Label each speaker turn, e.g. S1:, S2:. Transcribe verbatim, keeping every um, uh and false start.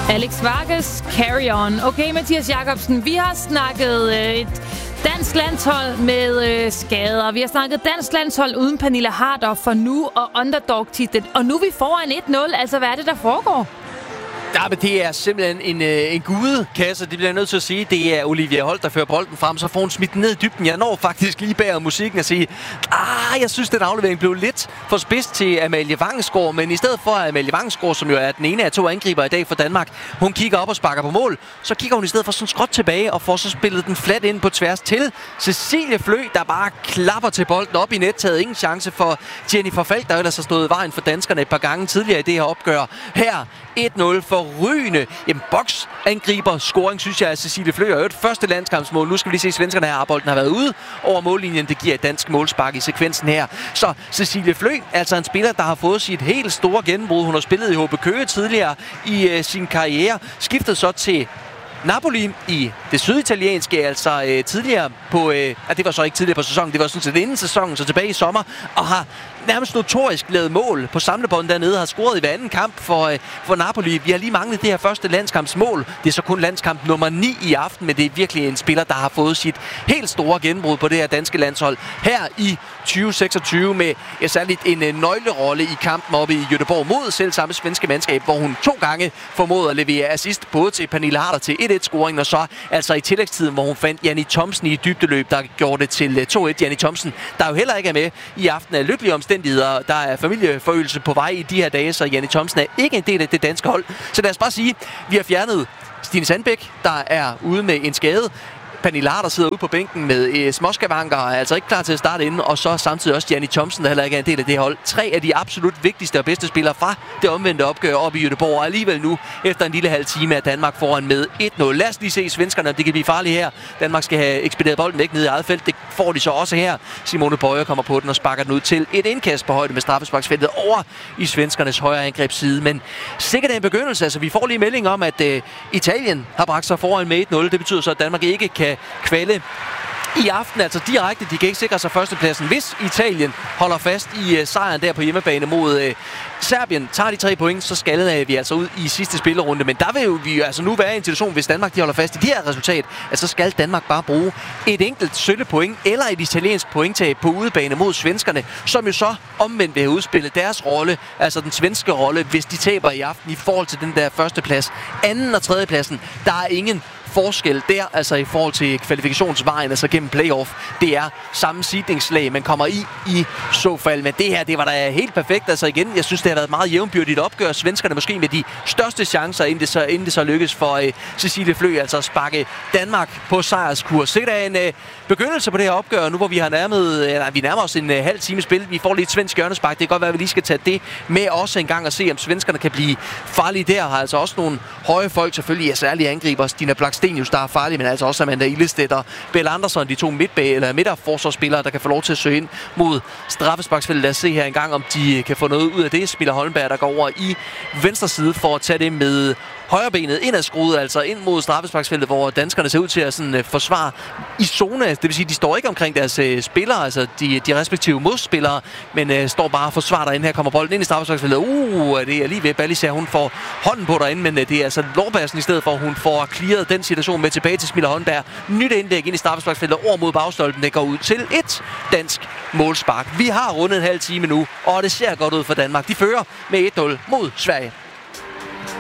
S1: Alex Vargas, Carry On. Okay, Mathias Jacobsen, vi har snakket øh, et dansk landshold med øh, skader. Vi har snakket dansk landshold uden Pernille Harder for nu og underdog-titlen. Og nu er vi foran et nul. Altså, hvad er det, der foregår?
S2: Ja, men det er simpelthen en, øh, en gudekasse, det bliver jeg nødt til at sige. Det er Olivia Holt, der fører bolden frem, så får hun smidt den ned i dybden. Jeg når faktisk lige bag musikken at sige, ah, jeg synes, den aflevering blev lidt for spids til Amalie Vangsgaard, men i stedet for at Amalie Vangsgaard, som jo er den ene af to angriber i dag for Danmark, hun kigger op og sparker på mål, så kigger hun i stedet for sådan skråt tilbage og får så spillet den flat ind på tværs til Cecilie Flø, der bare klapper til bolden op i nettaget. Ingen chance for Jennifer Falk, der ellers har stået i vejen for danskerne et par gange tidligere i det her opgør. Her et nul for Rygende. Jamen, boksangriber scoring, synes jeg, at Cecilie Flø har hørt første landskampsmål. Nu skal vi lige se svenskerne her. Bolden har været ude over mållinjen. Det giver et dansk målspark i sekvensen her. Så Cecilie Flø, altså en spiller, der har fået sit helt store gennembrud. Hun har spillet i H B Køge tidligere i øh, sin karriere. Skiftede så til Napoli i det syditalienske, altså øh, tidligere på... Øh, ja, det var så ikke tidligere på sæsonen, det var sådan set inden sæsonen, så tilbage i sommer, og har nærmest notorisk lavet mål på samlebånden dernede, har scoret i hver anden kamp for, øh, for Napoli. Vi har lige manglet det her første landskampsmål. Det er så kun landskamp nummer ni i aften, men det er virkelig en spiller, der har fået sit helt store gennembrud på det her danske landshold. Her i tyve seksogtyve med ja, særligt en øh, nøglerolle i kampen oppe i Göteborg mod selv samme svenske mandskab, hvor hun to gange formåede at levere assist både til Pernille Harder til et et-scoringen, og så altså i tillægstiden, hvor hun fandt Janni Thomsen i dybdeløb, der gjorde det til to et. Janni Thomsen, der jo heller ikke er med i aften af lykkelige omstændigheder. Der er familieforøgelse på vej i de her dage, så Janni Thomsen er ikke en del af det danske hold. Så lad os bare sige, vi har fjernet Stine Sandbæk, der er ude med en skade. Pernille Harder sidder ude på bænken med øh, småskavanker og er altså ikke klar til at starte inden. Og så samtidig også Janni Thomsen, der heller ikke er en del af det hold. Tre af de absolut vigtigste og bedste spillere fra det omvendte opgør op i Göteborg. Og alligevel nu, efter en lille halv time, er Danmark foran med et nul. Lad os lige se svenskerne, det kan blive farligt her. Danmark skal have ekspederet bolden væk ned i eget felt. Det får de så også her. Simone Bøjer kommer på den og sparker den ud til et indkast på højde med straffesparksfeltet over i svenskernes højre angrebsside. Men sikkert en begyndelse. Altså, vi får lige melding om, at øh, Italien har bragt sig foran med et nul. Det betyder så, at Danmark ikke kan kvalde i aften, altså direkte. De kan ikke sikre sig førstepladsen, hvis Italien holder fast i uh, sejren der på hjemmebane mod uh, Serbien. Tager de tre point, så skal uh, vi altså ud i sidste spillerunde. Men der vil jo vi altså nu være i en situation, hvis Danmark de holder fast i det her resultat, at så skal Danmark bare bruge et enkelt sølle point eller et italiensk pointtab på udebane mod svenskerne, som jo så omvendt vil have udspillet deres rolle, altså den svenske rolle, hvis de taber i aften i forhold til den der førsteplads. Anden og tredjepladsen, der er ingen forskel der, altså i forhold til kvalifikationsvejen, altså gennem playoff. Det er samme seedingslag, man kommer i i så fald. Men det her, det var da helt perfekt. Altså igen, jeg synes, det har været meget jævnbyrdigt opgør. Svenskerne måske med de største chancer, inden det så, inden det så lykkes for uh, Cecilie Flø, altså at sparke Danmark på sejrskurs. Så det er en uh, begyndelse på det her opgør, nu hvor vi har nærmet, uh, vi nærmer os en uh, halv time spil. Vi får lige et svensk hjørnespark. Det kan godt være, at vi lige skal tage det med også en gang og se, om svenskerne kan blive farlige der. Har altså også nogle høje folk, selvfølgelig er særlige angriber. Stina Blackstenius, der er farlig, men altså også Amanda Illestedt og Belle Andersson, de to midtbag eller midterforsvarsspillere, der kan få lov til at søge ind mod straffesparksfeltet. Lad os se her en gang, om de kan få noget ud af det. Smilla Holmberg, der går over i venstre side for at tage det med højrebenet indadskruet, altså ind mod straffesparksfeltet, hvor danskerne ser ud til at sådan, uh, forsvare i zone. Det vil sige, de står ikke omkring deres uh, spillere, altså de, de respektive modspillere, men uh, står bare og forsvarer derinde. Her kommer bolden ind i straffesparksfeltet. Uh, det er lige ved. Ballisær, hun får hånden på derinde, men uh, det er altså Lorbassen i stedet for, hun får clearet den situation med tilbage til Smilla Holmberg. Nyt indlæg ind i straffesparksfeltet over mod bagstolpen. Det går ud til et dansk målspark. Vi har rundet en halv time nu, og det ser godt ud for Danmark. De fører med et nul mod Sverige.